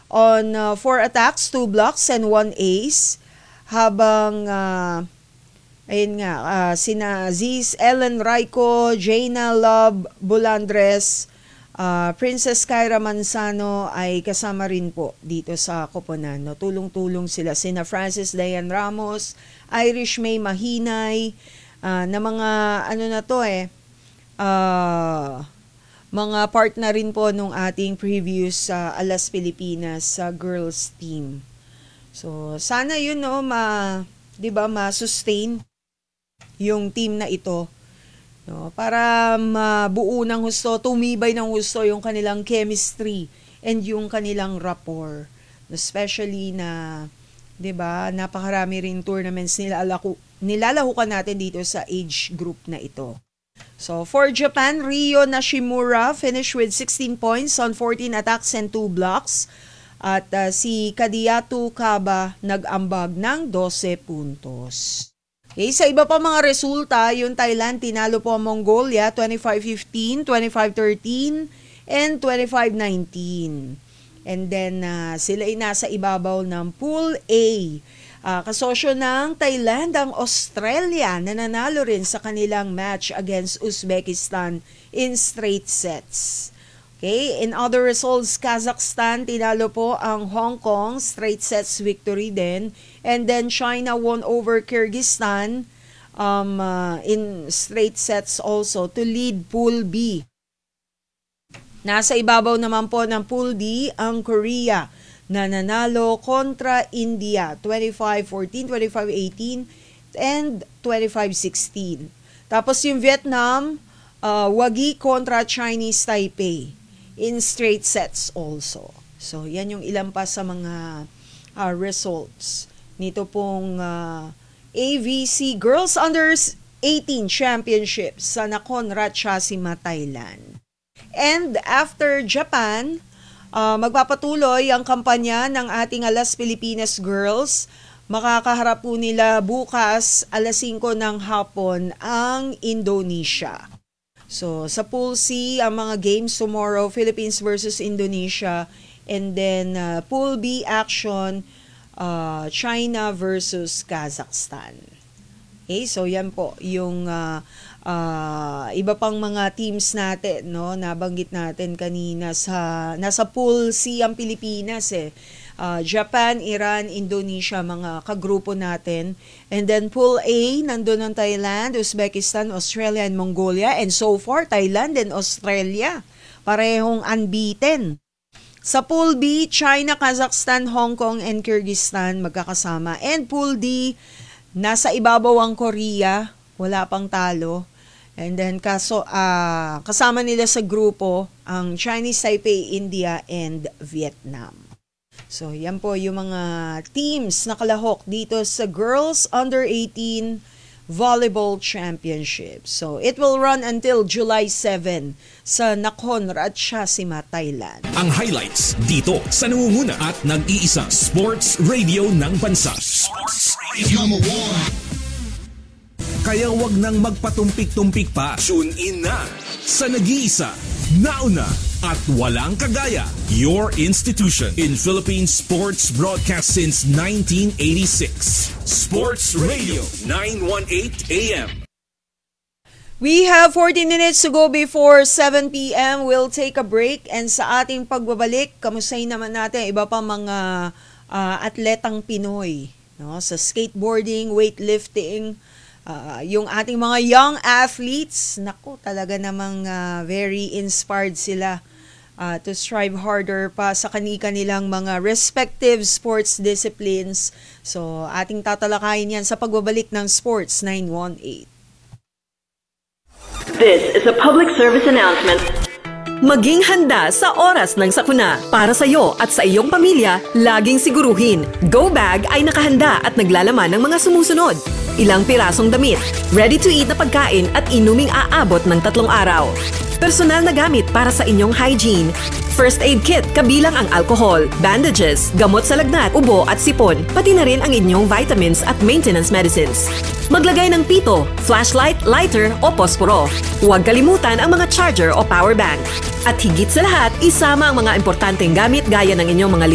on 4 attacks, 2 blocks, and 1 ace. Habang, sina Ziz, Ellen Raico, Jaina Love Bulandres, Princess Kyra Manzano ay kasama rin po dito sa koponan. No? Tulong-tulong sila. Sina Francis Dayan Ramos, Irish May Mahinay, na mga mga partner rin po nung ating previous Alas Pilipinas girls team. So sana yun ma-sustain yung team na ito, no, para mabuo ng husto, tumibay ng husto yung kanilang chemistry and yung kanilang rapport. Especially na, 'di ba, napakarami ring tournaments nilalahukan natin dito sa age group na ito. So, for Japan, Ryo Nishimura finished with 16 points on 14 attacks and 2 blocks. At si Kadiatu Kaba nag-ambag ng 12 puntos. Okay, sa iba pa mga resulta, yung Thailand tinalo po ang Mongolia 25-15, 25-13, and 25-19. And then sila ay nasa ibabaw ng Pool A. Kasosyo ng Thailand ang Australia na nanalo rin sa kanilang match against Uzbekistan in straight sets. Okay, in other results, Kazakhstan tinalo po ang Hong Kong, straight sets victory din. And then China won over Kyrgyzstan in straight sets also to lead Pool B. Nasa ibabaw naman po ng Pool D ang Korea na nanalo kontra India 25-14, 25-18, and 25-16. Tapos yung Vietnam, wagi kontra Chinese Taipei in straight sets also. So yan yung ilan pa sa mga results nito pong AVC Girls Under 18 Championship sa Nakhon Ratchasima, Thailand. And after Japan, magpapatuloy ang kampanya ng ating Alas Pilipinas Girls. Makakaharap po nila bukas alas 5 ng hapon ang Indonesia. So sa Pool C, ang mga games tomorrow, Philippines versus Indonesia. And then Pool B action, China versus Kazakhstan. Okay, so yan po yung iba pang mga teams natin, no, nabanggit natin kanina nasa Pool C ang Pilipinas Japan, Iran, Indonesia, mga kagrupo natin. And then Pool A, nandun ang Thailand, Uzbekistan, Australia, and Mongolia. And so far, Thailand and Australia, parehong unbeaten. Sa Pool B, China, Kazakhstan, Hong Kong, and Kyrgyzstan magkakasama. And Pool D, nasa ibabaw ang Korea, wala pang talo. And then kasama nila sa grupo ang Chinese Taipei, India, and Vietnam. So yan po yung mga teams na kalahok dito sa Girls Under 18 Volleyball Championship. So it will run until July 7 sa Nakhon Ratchasima, Thailand. Ang highlights dito sa nangunguna at nag-iisang sports radio ng bansa. Sports Radio #1. Kaya wag nang magpatumpik-tumpik pa. Tune in na sa nag-iisa, nauna at walang kagaya. Your institution in Philippine sports broadcast since 1986. Sports Radio 918 AM. We have 14 minutes to go before 7 p.m. We'll take a break, and sa ating pagbabalik, kamustahin naman natin iba pa mga atletang Pinoy, no? Sa skateboarding, weightlifting, yung ating mga young athletes, naku, talaga namang very inspired sila to strive harder pa sa kanilang mga respective sports disciplines. So, ating tatalakayin yan sa pagbabalik ng Sports 918. This is a public service announcement. Maging handa sa oras ng sakuna. Para sa iyo at sa iyong pamilya, laging siguruhin, Go Bag ay nakahanda at naglalaman ng mga sumusunod. Ilang pirasong damit, ready-to-eat na pagkain at inuming aabot ng 3 araw. Personal na gamit para sa inyong hygiene. First aid kit kabilang ang alcohol, bandages, gamot sa lagnat, ubo at sipon, pati na rin ang inyong vitamins at maintenance medicines. Maglagay ng pito, flashlight, lighter o posporo. Huwag kalimutan ang mga charger o power bank. At higit sa lahat, isama ang mga importanteng gamit gaya ng inyong mga